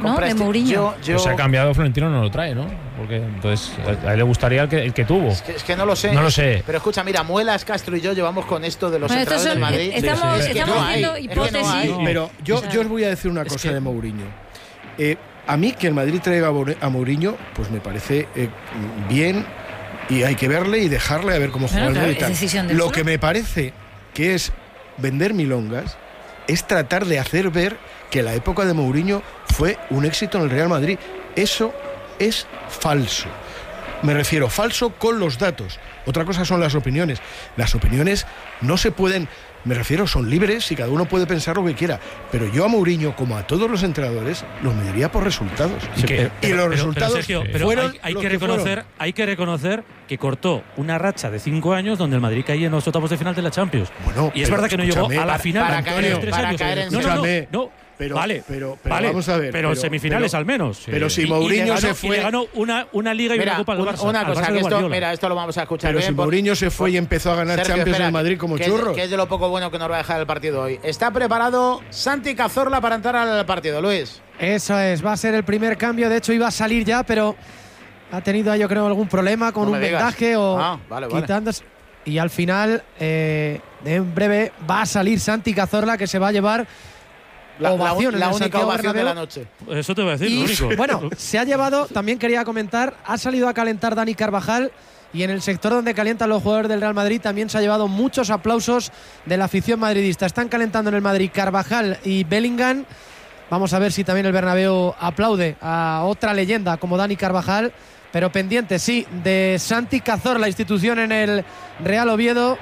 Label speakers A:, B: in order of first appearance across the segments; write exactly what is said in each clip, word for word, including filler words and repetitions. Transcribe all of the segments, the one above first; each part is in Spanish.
A: ¿no? De Mourinho.
B: Yo, yo...
C: Pues se ha cambiado, Florentino no lo trae, ¿no? Porque entonces a él le gustaría el que, el que tuvo.
B: Es que, es que no lo sé.
C: No lo sé.
B: Pero escucha, mira, Muelas, Castro y yo llevamos con esto de los
A: Bueno,
B: entrenadores del Madrid.
A: Estamos,
B: es que
A: estamos
B: no
A: haciendo
B: hay,
A: hipótesis.
B: es que no hay.
D: No, pero yo,
A: O sea,
D: yo os voy a decir una
C: es
D: cosa
C: que...
D: de Mourinho. Eh, a mí que el Madrid traiga a Mourinho, pues me parece eh, bien, y hay que verle y dejarle a ver cómo juega
A: Bueno,
D: el
A: claro,
D: Madrid y tal.
A: es decisión del
D: Lo
A: club.
D: que me parece que es vender milongas es tratar de hacer ver que la época de Mourinho fue un éxito en el Real Madrid. Eso es falso. Me refiero, falso con los datos. Otra cosa son las opiniones. Las opiniones no se pueden, me refiero, son libres y cada uno puede pensar lo que quiera. Pero yo a Mourinho, como a todos los entrenadores, los mediría por resultados.
C: Sí, que,
D: y
E: pero,
D: los
E: pero,
D: resultados
E: pero, Sergio, pero
D: fueron
E: hay, hay
D: los
E: que
D: que
E: reconocer,
D: fueron.
E: hay que reconocer que cortó una racha de cinco años donde el Madrid caía en los octavos de final de la Champions.
D: Bueno,
E: y es
D: pero
E: verdad que no llegó
D: escúchame,
E: a la
B: para-
E: final
B: para
E: Antonio,
B: caer-
E: tres
B: para
E: años.
B: caer en-
E: no, no, no,
D: Escúchame,
E: no.
D: Pero,
E: vale,
D: pero, pero
E: vale,
D: vamos a ver.
E: pero,
D: pero-
E: semifinales
D: pero-
E: al menos.
D: Pero si
E: Y- y
D: Mourinho
E: le ganó-
D: se fue-
E: y le ganó una, una liga y
B: Mira,
E: una copa al
B: un-
E: Barça.
B: una
E: al
B: cosa,
E: Barça de
B: que esto,
E: Guardiola.
B: mira, esto lo vamos a escuchar
D: Pero
B: bien.
D: si
B: por-
D: Mourinho se fue y empezó a ganar
B: Sergio,
D: Champions
B: espera,
D: en Madrid como
B: que es-
D: churros.
B: que es de lo poco bueno que nos va a dejar el partido hoy. Está preparado Santi Cazorla para entrar al partido, Luis.
F: Eso es, va a ser el primer cambio. De hecho, iba a salir ya, pero ha tenido, yo creo, algún problema con
B: No
F: un
B: me digas.
F: vendaje o
B: Ah, vale, vale.
F: quitándose. Y al final, eh, en breve, va a salir Santi Cazorla, que se va a llevar
B: La, la-
F: ovación en
B: la
F: el
B: única
F: Santiago
B: ovación de la
F: Bernabéu.
B: noche.
E: Eso te voy a decir,
F: Y,
E: lo único.
F: bueno, se ha llevado, también quería comentar, ha salido a calentar Dani Carvajal y en el sector donde calientan los jugadores del Real Madrid también se ha llevado muchos aplausos de la afición madridista. Están calentando en el Madrid Carvajal y Bellingham. Vamos a ver si también el Bernabéu aplaude a otra leyenda como Dani Carvajal, pero pendiente, sí, de Santi Cazorla, la institución en el Real Oviedo,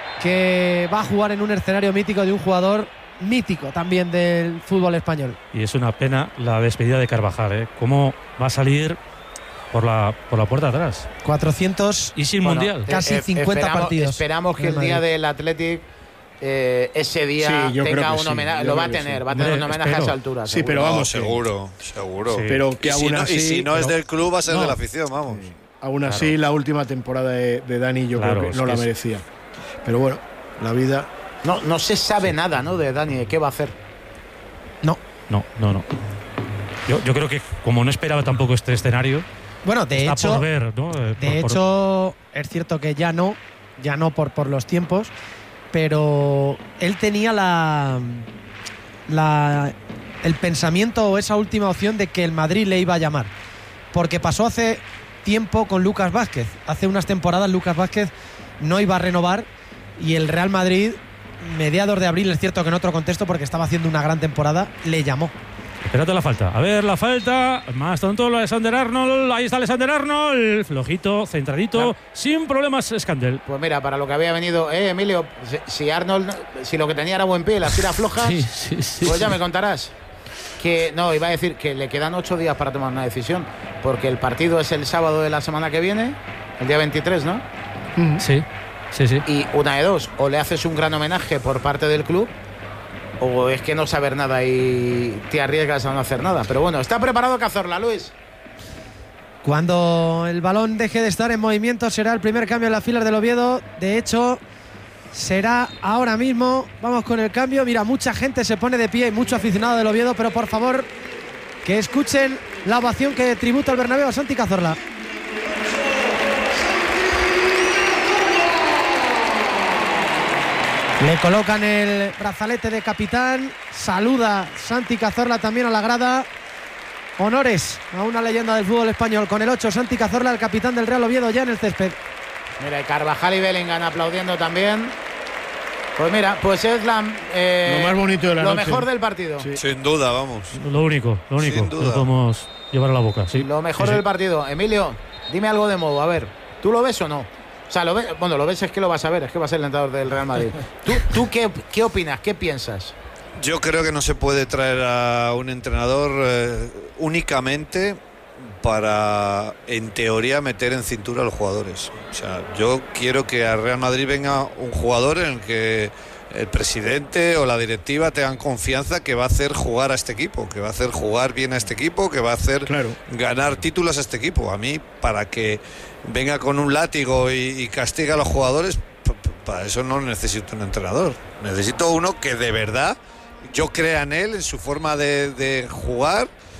F: que va a jugar en un escenario mítico de un jugador mítico también del fútbol español.
E: Y es una pena la despedida de Carvajal, ¿eh? ¿Cómo va a salir por la, por la puerta de atrás?
F: cuatrocientos
E: Y sin
B: Bueno,
E: mundial.
F: Casi
B: eh,
F: cincuenta
B: esperamos,
F: partidos
B: Esperamos que
F: del
B: el día
F: Madrid.
B: del Athletic eh, ese día
D: Sí, yo creo
B: tenga
D: que
B: un
D: sí,
B: homenaje.
D: yo
B: Lo va a
D: creo que
B: tener,
D: sí.
B: va a tener un
E: Hombre,
B: homenaje a
E: espero.
B: esa altura.
D: Sí,
B: seguro.
D: pero vamos,
G: No,
D: que-
G: seguro, seguro.
E: Sí.
D: Pero que
G: Y si,
D: aún
G: no,
D: así,
G: y si no es
E: pero-
G: del club, va a ser
E: No.
G: de la afición, vamos.
D: aún así la última temporada de, de Dani yo
E: Claro,
D: creo que
E: es
D: no
E: que
D: la
E: es-
D: merecía. Pero bueno, la vida.
B: No, no se sabe nada, ¿no? De Dani, de qué va a hacer.
F: No.
E: No, no, no. Yo, yo creo que como no esperaba tampoco este escenario,
F: Bueno, de
E: está
F: hecho,
E: por ver, ¿no? Eh,
F: de
E: por- por-
F: hecho es cierto que ya no, ya no por, por los tiempos, pero él tenía la, la el pensamiento o esa última opción de que el Madrid le iba a llamar, porque pasó hace tiempo con Lucas Vázquez. Hace unas temporadas Lucas Vázquez no iba a renovar y el Real Madrid, mediados de abril, es cierto que en otro contexto, porque estaba haciendo una gran temporada, le llamó.
E: Espérate la falta. A ver, la falta. Más tonto, Alexander Arnold. Ahí está Alexander Arnold. Flojito, centradito.
B: Claro.
E: Sin problemas, Scandel.
B: Pues mira, para lo que había venido, eh, Emilio, si, si Arnold, si lo que tenía era buen pie, las tiras flojas,
E: Sí, sí, sí,
B: pues ya
E: sí.
B: me contarás. Que no, iba a decir que le quedan ocho días para tomar una decisión, porque el partido es el sábado de la semana que viene, el día veintitrés, ¿no?
E: Sí, sí, sí.
B: Y una de dos, o le haces un gran homenaje por parte del club, o es que no saber nada y te arriesgas a no hacer nada. Pero bueno, está preparado Cazorla, Luis.
F: Cuando el balón deje de estar en movimiento será el primer cambio en las filas del Oviedo. De hecho, será ahora mismo. Vamos con el cambio. Mira, mucha gente se pone de pie y mucho aficionado del Oviedo, pero por favor que escuchen la ovación que tributa el Bernabéu a Santi Cazorla. Le colocan el brazalete de capitán. Saluda Santi Cazorla también a la grada. Honores a una leyenda del fútbol español con el ocho, Santi Cazorla, el capitán del Real Oviedo, ya en el césped.
B: Mira, y Carvajal y Bellingham aplaudiendo también. Pues mira, pues es la, eh,
D: Lo más bonito de la
B: lo
D: noche.
B: mejor del partido.
D: Sí.
G: Sin duda, vamos.
E: Lo único, lo único
G: Sin
E: que
G: duda.
E: podemos llevar a la boca. Sí.
B: Lo mejor
E: Sí, sí.
B: del partido. Emilio, dime algo de modo. A ver, ¿tú lo ves o no? O sea, lo ves, bueno, lo ves es que lo vas a ver, es que va a ser el entrenador del Real Madrid. ¿Tú, tú qué, qué opinas? ¿Qué piensas?
G: Yo creo que no se puede traer a un entrenador eh, únicamente para, en teoría, meter en cintura a los jugadores. O sea, yo quiero que a Real Madrid venga un jugador en el que el presidente o la directiva tengan confianza que va a hacer jugar a este equipo, que va a hacer jugar bien a este equipo, que va a hacer
D: Claro.
G: ganar títulos a este equipo. A mí, para que venga con un látigo y, y castigue a los jugadores, p- p- para eso no necesito un entrenador. Necesito uno que de verdad yo crea en él, en su forma de, de jugar